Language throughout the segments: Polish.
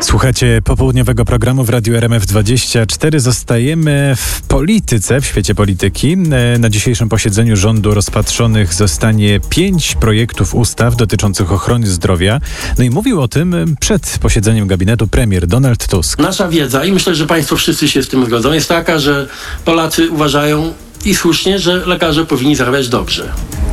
Słuchacie popołudniowego programu w Radiu RMF24. Zostajemy w polityce, w świecie polityki. Na dzisiejszym posiedzeniu rządu rozpatrzonych zostanie 5 projektów ustaw dotyczących ochrony zdrowia. No i mówił o tym przed posiedzeniem gabinetu premier Donald Tusk. Nasza wiedza, i myślę, że państwo wszyscy się z tym zgodzą, jest taka, że Polacy uważają, i słusznie, że lekarze powinni zarabiać dobrze.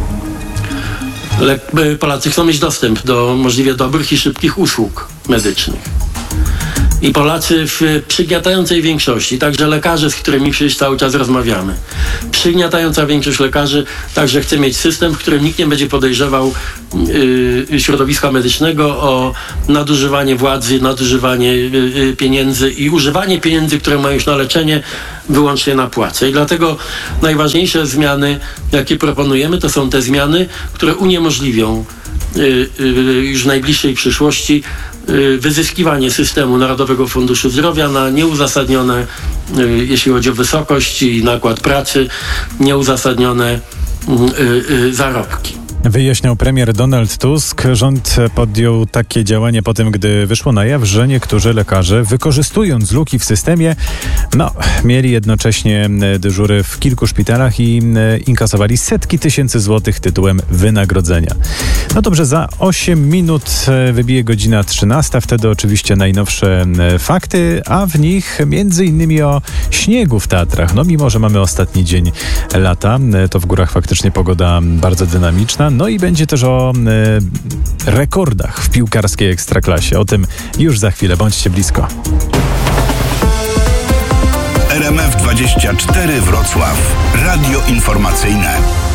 Polacy chcą mieć dostęp do możliwie dobrych i szybkich usług medycznych. I Polacy w przygniatającej większości, także lekarze, z którymi przecież cały czas rozmawiamy, przygniatająca większość lekarzy także chce mieć system, w którym nikt nie będzie podejrzewał środowiska medycznego o nadużywanie władzy, nadużywanie pieniędzy i używanie pieniędzy, które mają już na leczenie, wyłącznie na płace. I dlatego najważniejsze zmiany, jakie proponujemy, to są te zmiany, które uniemożliwią już w najbliższej przyszłości wyzyskiwanie systemu Narodowego Funduszu Zdrowia na nieuzasadnione, jeśli chodzi o wysokość i nakład pracy, nieuzasadnione zarobki. Wyjaśniał premier Donald Tusk. Rząd podjął takie działanie po tym, gdy wyszło na jaw, że niektórzy lekarze, wykorzystując luki w systemie, mieli jednocześnie dyżury w kilku szpitalach i inkasowali setki tysięcy złotych tytułem wynagrodzenia. No dobrze, za 8 minut wybije godzina 13, wtedy oczywiście najnowsze fakty, a w nich między innymi o śniegu w Tatrach. No mimo, że mamy ostatni dzień lata, to w górach faktycznie pogoda bardzo dynamiczna. No i będzie też o rekordach w piłkarskiej ekstraklasie. O tym już za chwilę. Bądźcie blisko. RMF24 Wrocław. Radio informacyjne.